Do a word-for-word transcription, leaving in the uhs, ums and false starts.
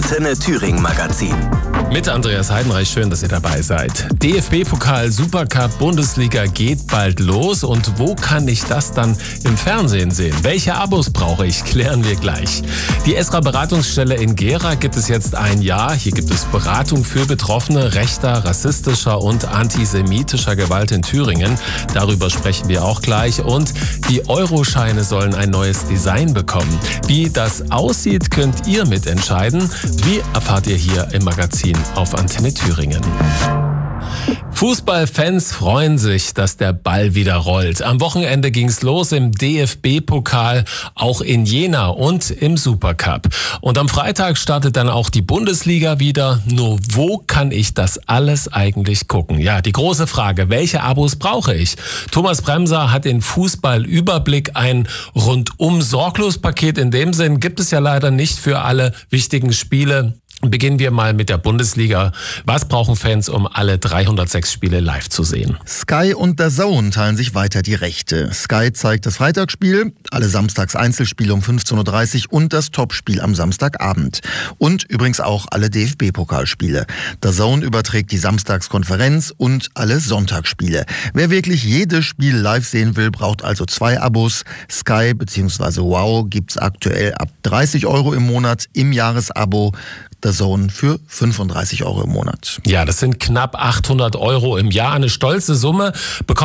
Antenne Thüringen Magazin. Mit Andreas Heidenreich, schön, dass ihr dabei seid. D F B-Pokal, Supercup, Bundesliga geht bald los. Und wo kann ich das dann im Fernsehen sehen? Welche Abos brauche ich? Klären wir gleich. Die Esra-Beratungsstelle in Gera gibt es jetzt ein Jahr. Hier gibt es Beratung für Betroffene rechter, rassistischer und antisemitischer Gewalt in Thüringen. Darüber sprechen wir auch gleich. Und die Euroscheine sollen ein neues Design bekommen. Wie das aussieht, könnt ihr mitentscheiden. Wie erfahrt ihr hier im Magazin auf Antenne Thüringen. Fußballfans freuen sich, dass der Ball wieder rollt. Am Wochenende ging's los im D F B-Pokal, auch in Jena und im Supercup. Und am Freitag startet dann auch die Bundesliga wieder. Nur wo kann ich das alles eigentlich gucken? Ja, die große Frage, welche Abos brauche ich? Thomas Bremser hat den Fußballüberblick, ein Rundum-Sorglos-Paket. In dem Sinn gibt es ja leider nicht für alle wichtigen Spiele. Beginnen wir mal mit der Bundesliga. Was brauchen Fans, um alle dreihundertsechs Spiele live zu sehen? Sky und D A Z N teilen sich weiter die Rechte. Sky zeigt das Freitagsspiel, alle Samstags Einzelspiele um fünfzehn Uhr dreißig und das Topspiel am Samstagabend. Und übrigens auch alle D F B-Pokalspiele. D A Z N überträgt die Samstagskonferenz und alle Sonntagsspiele. Wer wirklich jedes Spiel live sehen will, braucht also zwei Abos. Sky bzw. Wow gibt's aktuell ab dreißig Euro im Monat im Jahresabo. D A Z N für fünfunddreißig Euro im Monat. Ja, das sind knapp achthundert Euro im Jahr, eine stolze Summe. Bekommt